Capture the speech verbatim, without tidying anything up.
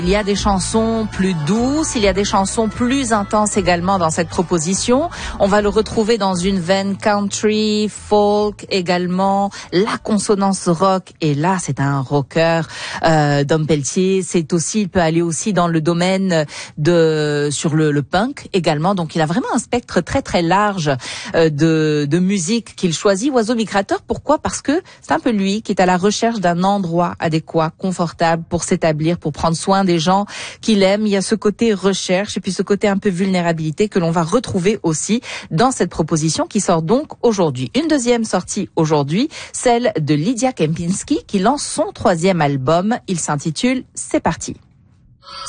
Il y a des chansons plus douces, il y a des chansons plus intenses également dans cette proposition. On va le retrouver dans une veine country, folk également, la consonance rock. Et là, c'est un rocker, euh, Dom Pelletier. C'est aussi, il peut aller aussi dans le domaine de, sur le, le punk également. Donc, il a vraiment un spectre très très large euh, de, de musique qu'il choisit. Oiseau migrateur, pourquoi? Parce que c'est un peu lui qui est à la recherche d'un endroit adéquat, confortable pour s'établir, pour prendre soin des gens qu'il aime. Il y a ce côté recherche et puis ce côté un peu vulnérabilité que l'on va retrouver aussi dans cette proposition qui sort donc aujourd'hui. Une deuxième sortie aujourd'hui, celle de Lydia Kempinski qui lance son troisième album. Il s'intitule C'est parti.